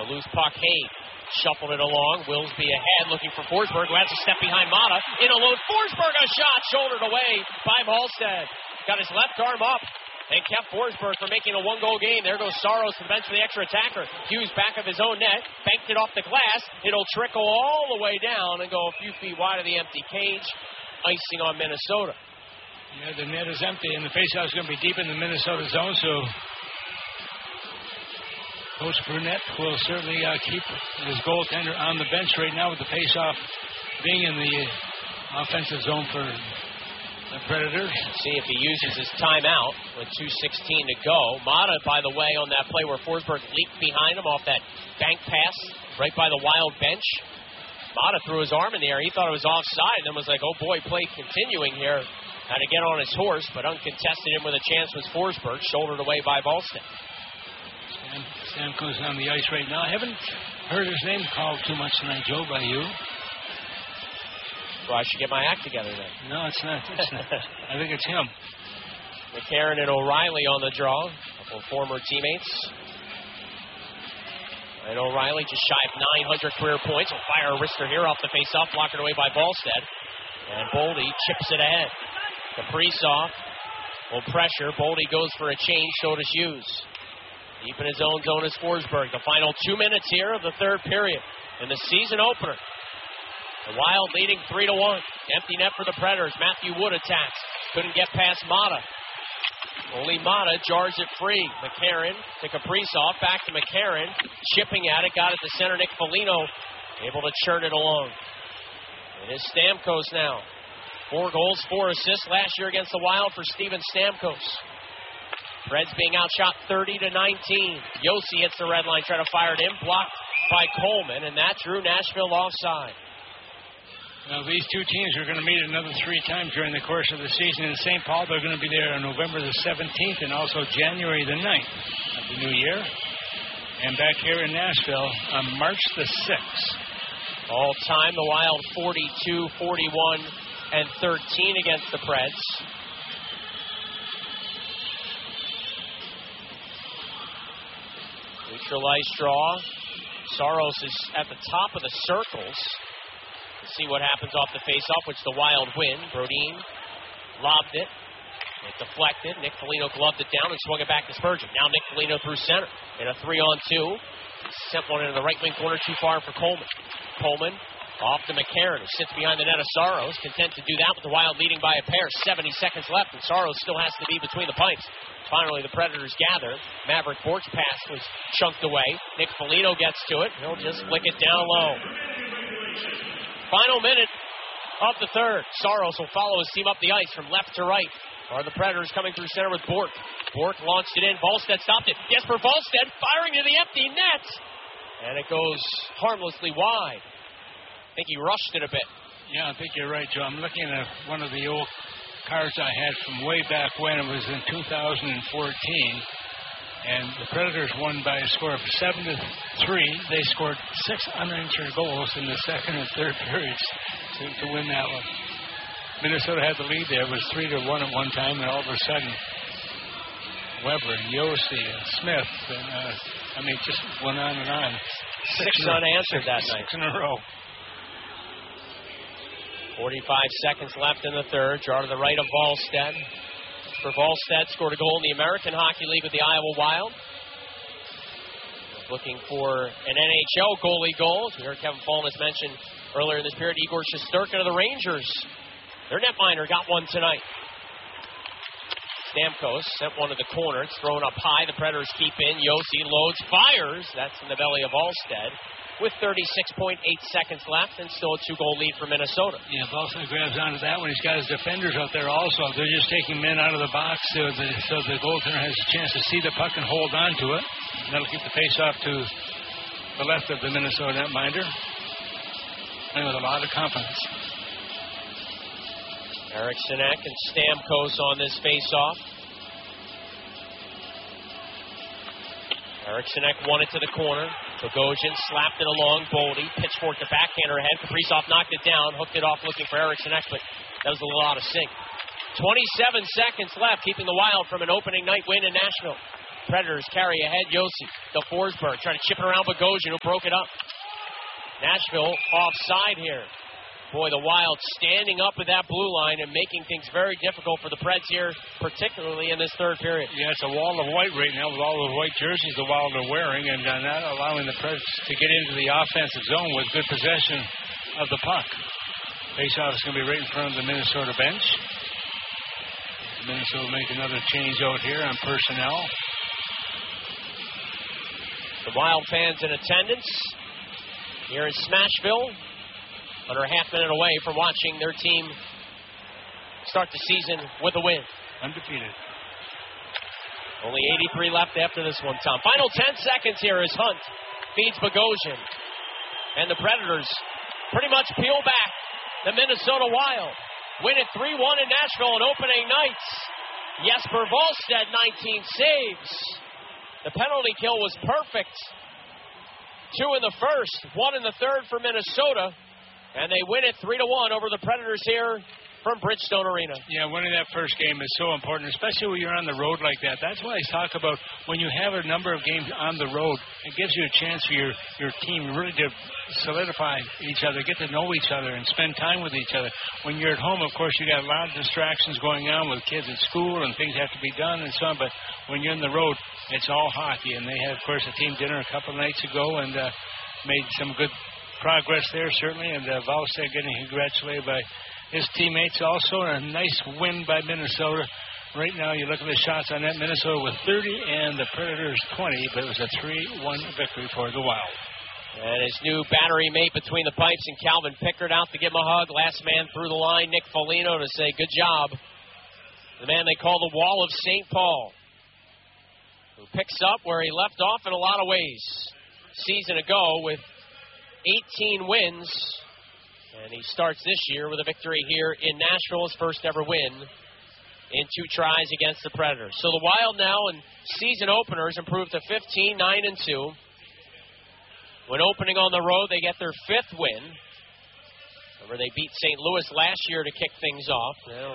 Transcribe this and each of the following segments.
loose puck, Haig shuffled it along. Willsby ahead, looking for Forsberg, who has a step behind Mata. In alone, Forsberg, a shot, shouldered away by Volstead. Got his left arm up and kept Forsberg from making a one-goal game. There goes Saros to the bench for the extra attacker. Hughes back of his own net, banked it off the glass. It'll trickle all the way down and go a few feet wide of the empty cage. Icing on Minnesota. Yeah, the net is empty, and the faceoff is going to be deep in the Minnesota zone, so Coach Burnett will certainly keep his goaltender on the bench right now with the faceoff being in the offensive zone for the Predators. See if he uses his timeout with 2:16 to go. Mata, by the way, on that play where Forsberg leaped behind him off that bank pass right by the Wild bench. Mata threw his arm in the air. He thought it was offside and then was like, oh boy, play continuing here. Had to get on his horse, but uncontested him with a chance was Forsberg, shouldered away by Volstead. Stamkos on the ice right now. I haven't heard his name called too much tonight, Joe, by you. Well, I should get my act together then. No, it's not. I think it's him. McCarron and O'Reilly on the draw. A couple former teammates. And O'Reilly just shy of 900 career points. Will fire a wrister here off the faceoff, blocked away by Volstead. And Boldy chips it ahead. Kaprizov will pressure. Boldy goes for a change, so does Hughes. Deep in his own zone is Forsberg. The final 2 minutes here of the third period. In the season opener. The Wild leading 3-1. Empty net for the Predators. Matthew Wood attacks. Couldn't get past Mata. Only Mata jars it free. McCarron to Kaprizov. Back to McCarron. Chipping at it. Got it to center. Nick Foligno able to churn it along. It is Stamkos now. 4 goals, 4 assists last year against the Wild for Steven Stamkos. Reds being outshot 30-19. Yossi hits the red line, trying to fire it in, blocked by Coleman, and that drew Nashville offside. Now, these two teams are going to meet another 3 times during the course of the season. In St. Paul, they're going to be there on November the 17th and also January the 9th of the new year. And back here in Nashville on March the 6th. All time, the Wild 42, 41, and 13 against the Preds. Neutralized draw. Saros is at the top of the circles. We'll see what happens off the faceoff, which the Wild win. Brodin lobbed it. It deflected. Nick Foligno gloved it down and swung it back to Spurgeon. Now Nick Foligno through center in a 3-on-2. Sent one into the right wing corner, too far for Coleman. Coleman off to McCarron, who sits behind the net of Saros, content to do that with the Wild leading by a pair. 70 seconds left, and Saros still has to be between the pipes. Finally, the Predators gather. Maverick Bork's pass was chunked away. Nick Foligno gets to it. He'll just flick it down low. Final minute of the third. Saros will follow his team up the ice from left to right. Are the Predators coming through center with Bork. Bork launched it in. Volstead stopped it. Jesper Volstead firing to the empty net. And it goes harmlessly wide. I think he rushed it a bit. Yeah, I think you're right, Joe. I'm looking at one of the old cards I had from way back when. It was in 2014. And the Predators won by a score of 7-3. They scored 6 unanswered goals in the second and third periods to win that one. Minnesota had the lead there. It was 3-1 at one time, and all of a sudden, Weber and Yossi and Smith, and just went on and on. 6 unanswered that night. 6 in a row. 45 seconds left in the third. Draw to the right of Volstead. For Volstead, scored a goal in the American Hockey League with the Iowa Wild. Looking for an NHL goalie goal. We heard Kevin Fallon mention earlier in this period, Igor Shesterkin of the Rangers. Their netminder got one tonight. Stamkos sent one to the corner. It's thrown up high. The Predators keep in. Yossi loads, fires. That's in the belly of Volstead. With 36.8 seconds left and still a 2-goal lead for Minnesota. Yeah, Volstead grabs onto that one. He's got his defenders out there also. They're just taking men out of the box so the goaltender has a chance to see the puck and hold on to it. And that'll keep the face-off to the left of the Minnesota netminder. And with a lot of confidence. Eriksson Ek and Stamkos on this face-off. Eriksson Ek won it to the corner. Bogosian slapped it along. Boldy pitchforked the backhander ahead. Kaprizov knocked it down, hooked it off looking for Eriksson Ek, but that was a lot of sink. 27 seconds left, keeping the Wild from an opening night win in Nashville. Predators carry ahead. Yossi to Forsberg, trying to chip it around Bogosian, who broke it up. Nashville offside here. Boy, the Wild standing up with that blue line and making things very difficult for the Preds here, particularly in this third period. Yeah, it's a wall of white right now with all the white jerseys the Wild are wearing, and not allowing the Preds to get into the offensive zone with good possession of the puck. Faceoff is going to be right in front of the Minnesota bench. Minnesota make another change out here on personnel. The Wild fans in attendance here in Smashville, under a half minute away from watching their team start the season with a win. Undefeated. Only 83 left after this one, Tom. Final 10 seconds here as Hunt feeds Bogosian. And the Predators pretty much peel back the Minnesota Wild. Win it 3-1 in Nashville on opening night. Jesper Wallstedt, 19 saves. The penalty kill was perfect. 2 in the first, 1 in the third for Minnesota. And they win it 3-1 over the Predators here from Bridgestone Arena. Yeah, winning that first game is so important, especially when you're on the road like that. That's why I talk about when you have a number of games on the road, it gives you a chance for your team really to solidify each other, get to know each other, and spend time with each other. When you're at home, of course, you got a lot of distractions going on with kids at school and things have to be done and so on. But when you're on the road, it's all hockey. And they had, of course, a team dinner a couple of nights ago and made some good progress there, certainly, and Wallstedt getting congratulated by his teammates also. A nice win by Minnesota. Right now, you look at the shots on that, Minnesota with 30 and the Predators 20, but it was a 3-1 victory for the Wild. And his new battery mate between the pipes and Calvin Pickard out to give him a hug. Last man through the line, Nick Foligno, to say good job. The man they call the Wall of St. Paul, who picks up where he left off in a lot of ways. Season ago with 18 wins, and he starts this year with a victory here in Nashville, his first ever win in 2 tries against the Predators. So the Wild now in season openers improved to 15, 9-2. When opening on the road, they get their 5th win. Remember, they beat St. Louis last year to kick things off.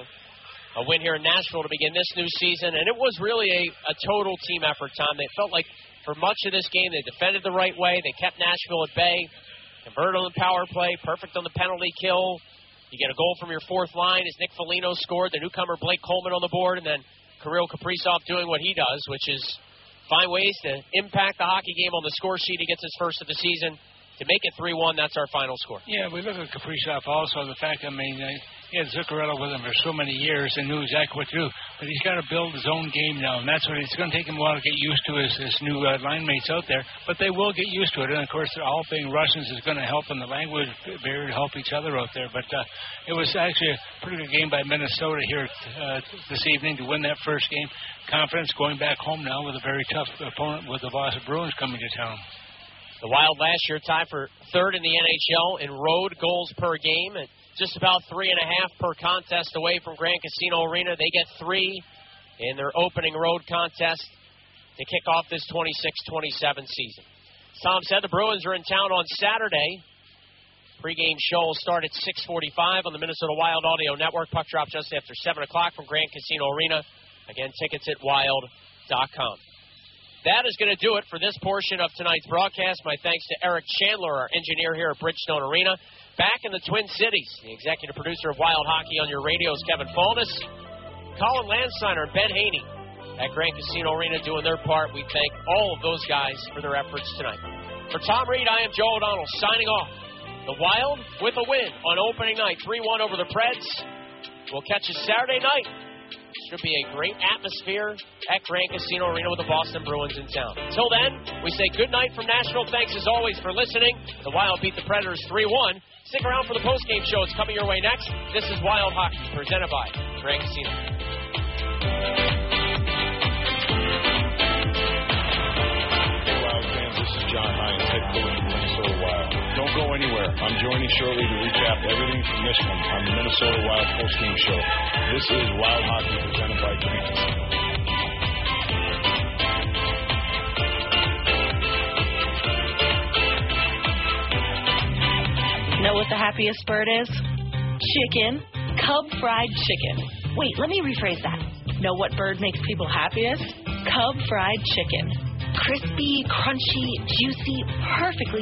A win here in Nashville to begin this new season, and it was really a total team effort, Tom. They felt like for much of this game, they defended the right way. They kept Nashville at bay. Converted on the power play, perfect on the penalty kill. You get a goal from your fourth line as Nick Foligno scored, the newcomer Blake Coleman on the board, and then Kirill Kaprizov doing what he does, which is find ways to impact the hockey game on the score sheet. He gets his first of the season. To make it 3-1, that's our final score. Yeah, we look at Kaprizov also, the fact, he had Zuccarello with him for so many years and knew exactly what to do, but he's got to build his own game now, and that's what it's going to take him a while to get used to his new line mates out there, but they will get used to it, and of course, all being Russians is going to help in the language barrier to help each other out there, but it was actually a pretty good game by Minnesota here this evening to win that first game. Confidence going back home now with a very tough opponent with the Boston Bruins coming to town. The Wild last year tied for 3rd in the NHL in road goals per game, and just about 3.5 per contest away from Grand Casino Arena. They get 3 in their opening road contest to kick off this 26-27 season. As Tom said, the Bruins are in town on Saturday. Pre-game show will start at 6:45 on the Minnesota Wild Audio Network. Puck drop just after 7 o'clock from Grand Casino Arena. Again, tickets at wild.com. That is going to do it for this portion of tonight's broadcast. My thanks to Eric Chandler, our engineer here at Bridgestone Arena. Back in the Twin Cities, the executive producer of Wild Hockey on your radio is Kevin Falness. Colin Landsteiner and Ben Haney at Grand Casino Arena doing their part. We thank all of those guys for their efforts tonight. For Tom Reed, I am Joe O'Donnell signing off. The Wild with a win on opening night, 3-1 over the Preds. We'll catch you Saturday night. Should be a great atmosphere at Grand Casino Arena with the Boston Bruins in town. Until then, we say good night from Nashville. Thanks as always for listening. The Wild beat the Predators 3-1. Stick around for the postgame show. It's coming your way next. This is Wild Hockey, presented by Grand Casino. Hey, Wild fans, this is John Hines, head coach of the Minnesota Wild. Don't go anywhere. I'm joining shortly to recap everything from this one on the Minnesota Wild postgame show. This is Wild Hockey, presented by Grand Casino. Know what the happiest bird is? Chicken. Cub fried chicken. Wait, let me rephrase that. Know what bird makes people happiest? Cub fried chicken. Crispy, crunchy, juicy, perfectly